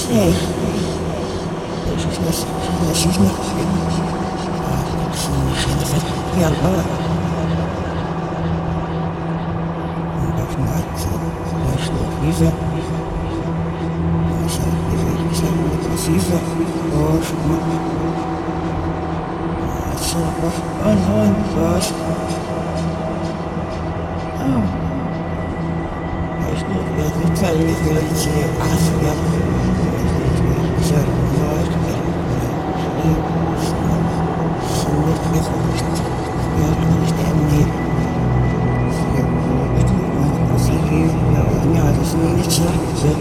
say, she's not yeah, but that's not visa. Visa or unknown bus. Oh, there's no good. Tell me if you're to ask me. So, understand me. See you. No, there's no need to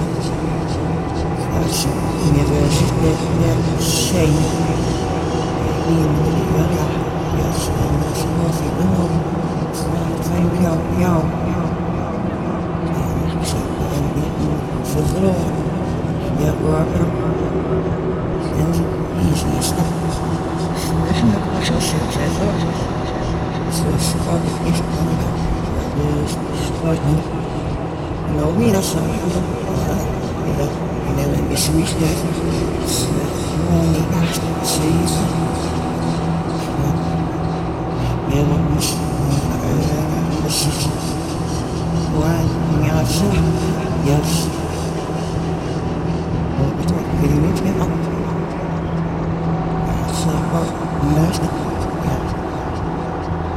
never say. Yes, no, we are sorry. Never miss me. Only season. Yes.